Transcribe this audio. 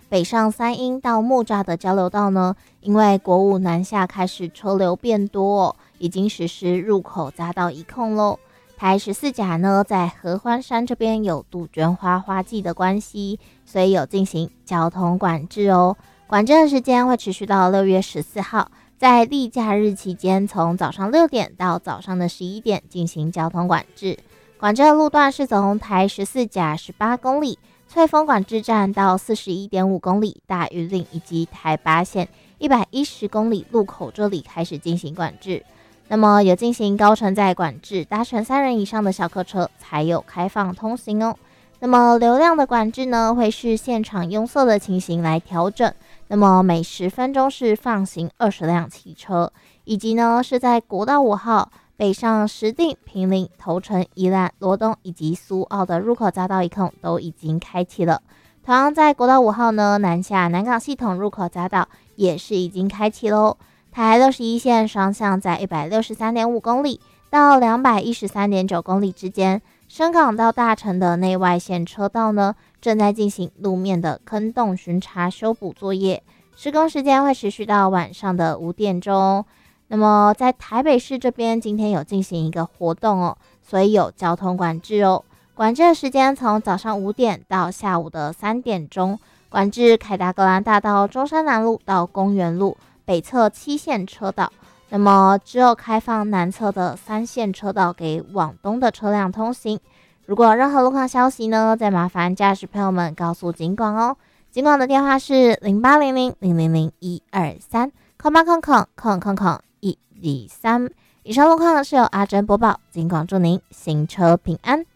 北上三鹰到木栅的交流道呢，因为国五南下开始车流变多已经实施入口匝道一控喽。台14甲呢，在合欢山这边有杜鹃花花季的关系，所以有进行交通管制哦。管制的时间会持续到6月14号，在例假日期间，从早上6点到早上的11点进行交通管制。管制的路段是从台14甲18公里翠峰管制站到41.5公里大屿岭以及台8线110公里路口这里开始进行管制。那么有进行高承载管制，搭乘3人以上的小客车才有开放通行哦。那么流量的管制呢，会视现场拥塞的情形来调整。那么每10分钟是放行20辆汽车，以及呢是在国道5号北上石碇、坪林、头城、宜兰、罗东以及苏澳的入口匝道一控都已经开启了。同样在国道5号呢，南下南港系统入口匝道也是已经开启喽。台61线双向在 163.5 公里到 213.9 公里之间，深港到大城的内外线车道呢，正在进行路面的坑洞巡查修补作业，施工时间会持续到晚上的5点钟。那么在台北市这边，今天有进行一个活动哦，所以有交通管制哦。管制的时间从早上5点到下午的3点钟，管制凯达格兰大道中山南路到公园路北侧7线车道。那么只有开放南侧的3线车道给往东的车辆通行。如果有任何路况消息呢，再麻烦驾驶朋友们告诉警广哦。警广的电话是0800000123，空八空空空空空123。以上路况是由阿珍播报，警广祝您行车平安。